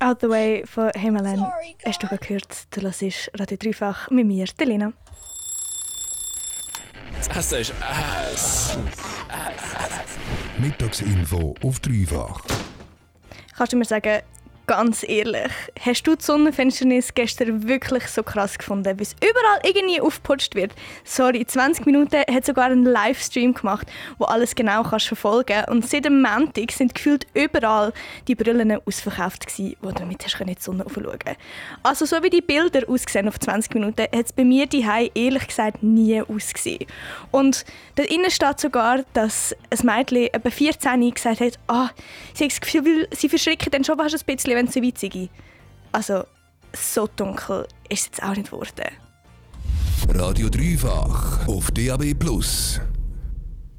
Out the Way von Himmeln. Hast du gehört, du hörst Radio Dreifach mit mir, der Lina. Das ist Ass. Mittagsinfo auf Dreifach. Kannst du mir sagen, ganz ehrlich, hast du die Sonnenfinsternis gestern wirklich so krass gefunden, wie es überall irgendwie aufgeputscht wird? Sorry, 20 Minuten hat sogar einen Livestream gemacht, wo alles genau kannst verfolgen kannst. Und seit dem Montag sind gefühlt überall die Brillen ausverkauft gewesen, wo du damit hast in die Sonne schauen. Also so wie die Bilder ausgesehen auf 20 Minuten, hat es bei mir daheim ehrlich gesagt nie ausgesehen. Und dort innen steht sogar, dass ein Mädchen etwa 14 gesagt hat, sie hat das Gefühl, sie verschrecken dann schon fast ein bisschen, wenn es so weit sei. Also, so dunkel ist es jetzt auch nicht geworden. Radio Dreifach auf DAB+.